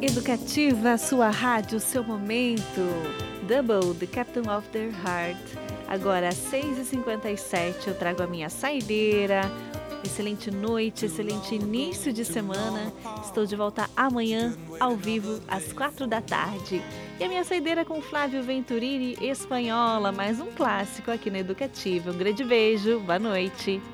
Educativa, sua rádio, seu momento. Double, The Captain of Their Heart. Agora às 6h57 eu trago a minha saideira. Excelente noite, excelente início de semana. Estou de volta amanhã, ao vivo, às 4 da tarde. E a minha saideira com Flávio Venturini, Espanhola, mais um clássico aqui na Educativa. Um grande beijo, boa noite.